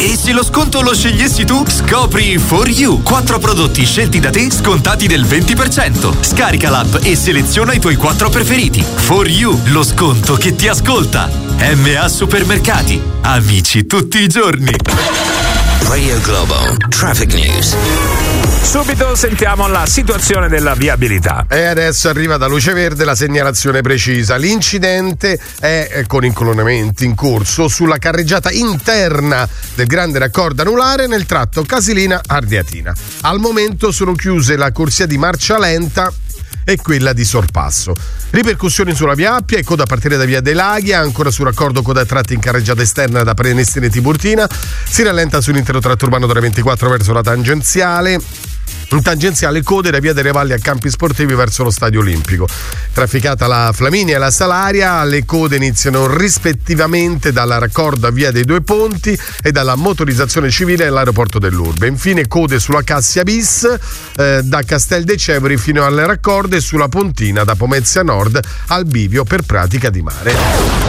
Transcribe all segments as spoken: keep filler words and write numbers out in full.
E se lo sconto lo scegliessi tu? Scopri For You, quattro prodotti scelti da te scontati del venti per cento. Scarica l'app e seleziona i tuoi quattro preferiti. For You, lo sconto che ti ascolta. M A Supermercati, amici tutti i giorni. Radio Globo Traffic News. Subito sentiamo la situazione della viabilità. E adesso arriva da luce verde la segnalazione precisa. L'incidente è con incolonnamenti in corso sulla carreggiata interna del grande raccordo anulare nel tratto Casilina-Ardeatina. Al momento sono chiuse la corsia di marcia lenta e quella di sorpasso. Ripercussioni sulla via Appia e coda a partire da via dei Laghi, ancora sul raccordo coda a tratti in carreggiata esterna da Prenestina e Tiburtina. Si rallenta sull'intero tratto urbano della ventiquattro verso la tangenziale. In tangenziale code da via delle Valli a campi sportivi verso lo stadio olimpico. Trafficata la Flaminia e la Salaria, le code iniziano rispettivamente dalla raccordo a via dei Due Ponti e dalla motorizzazione civile all'aeroporto dell'Urbe. Infine code sulla Cassia bis eh, da Casteldecevri fino alle raccorde e sulla Pontina da Pomezia Nord al bivio per pratica di mare.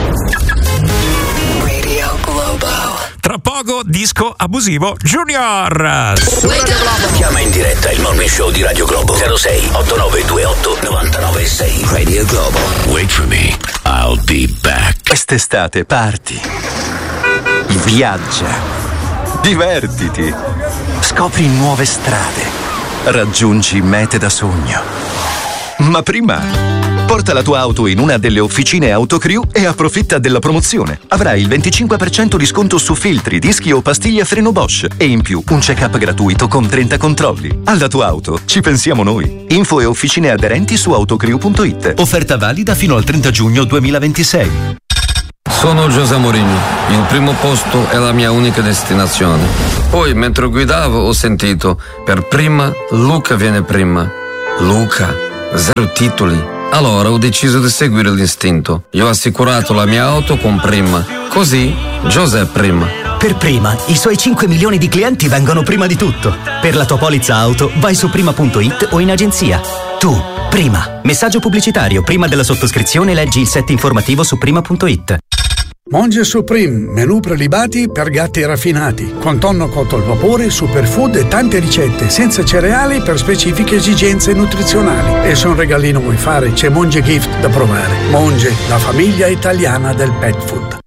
Tra poco disco abusivo Junior. Chiama in diretta il morning show di Radio Globo zero sei otto nove due otto nove nove sei. Radio Globo. Wait for me, I'll be back. Quest'estate parti, viaggia, divertiti, scopri nuove strade, raggiungi mete da sogno. Ma prima porta la tua auto in una delle officine Autocrew e approfitta della promozione. Avrai il venticinque per cento di sconto su filtri, dischi o pastiglie a freno Bosch e in più un check-up gratuito con trenta controlli. Alla tua auto ci pensiamo noi. Info e officine aderenti su autocrew punto it. Offerta valida fino al trenta giugno duemilaventisei. Sono José Mourinho. Il primo posto è la mia unica destinazione. Poi, mentre guidavo, ho sentito: per prima, Luca viene prima. Luca, zero titoli. Allora ho deciso di seguire l'istinto. Io ho assicurato la mia auto con Prima. Così, José è prima. Per Prima, i suoi cinque milioni di clienti vengono prima di tutto. Per la tua polizza auto, vai su prima punto it o in agenzia. Tu, Prima. Messaggio pubblicitario. Prima della sottoscrizione leggi il set informativo su prima punto it. Monge Supreme, menù prelibati per gatti raffinati, con tonno cotto al vapore, superfood e tante ricette, senza cereali per specifiche esigenze nutrizionali. E se un regalino vuoi fare, c'è Monge Gift da provare. Monge, la famiglia italiana del pet food.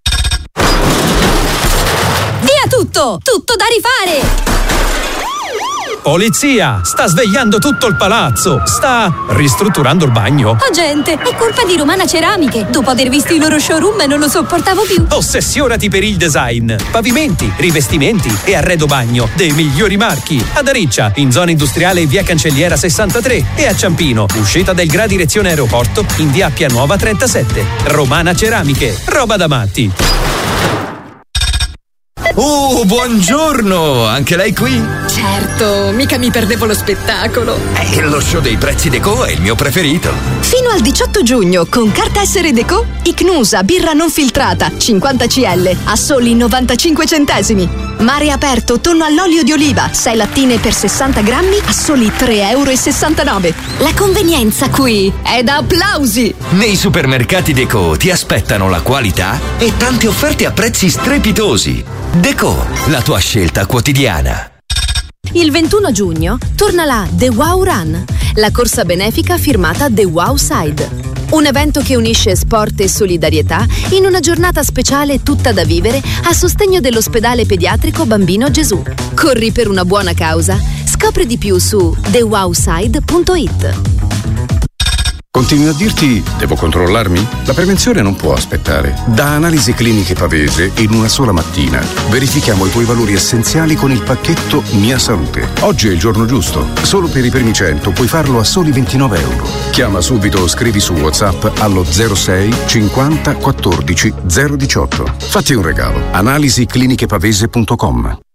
Via tutto! Tutto da rifare! Polizia! Sta svegliando tutto il palazzo! Sta ristrutturando il bagno! Agente, è colpa di Romana Ceramiche! Dopo aver visto i loro showroom non lo sopportavo più! Ossessionati per il design! Pavimenti, rivestimenti e arredo bagno dei migliori marchi! Ad Ariccia, in zona industriale via Cancelliera sessantatré e a Ciampino, uscita del Gra direzione aeroporto in via Appia Nuova trentasette. Romana Ceramiche, roba da matti! Oh, buongiorno! Anche lei qui? Certo, mica mi perdevo lo spettacolo. Eh, lo show dei prezzi Deco è il mio preferito. Fino al diciotto giugno, con carta essere Deco, Icnusa, birra non filtrata, cinquanta centilitri, a soli novantacinque centesimi. Mare aperto, tonno all'olio di oliva, sei lattine per sessanta grammi, a soli tre e sessantanove euro. La convenienza qui è da applausi! Nei supermercati Deco ti aspettano la qualità e tante offerte a prezzi strepitosi. Deco, la tua scelta quotidiana. Il ventuno giugno torna la The Wow Run, la corsa benefica firmata The Wow Side. Un evento che unisce sport e solidarietà in una giornata speciale tutta da vivere a sostegno dell'ospedale pediatrico Bambino Gesù. Corri per una buona causa. Scopri di più su the wow side punto it. Continui a dirti, devo controllarmi? La prevenzione non può aspettare. Da Analisi Cliniche Pavese, in una sola mattina, verifichiamo i tuoi valori essenziali con il pacchetto Mia Salute. Oggi è il giorno giusto. Solo per i primi cento puoi farlo a soli ventinove euro. Chiama subito o scrivi su WhatsApp allo zero sei cinquanta quattordici zero diciotto. Fatti un regalo. analisi cliniche pavese punto com.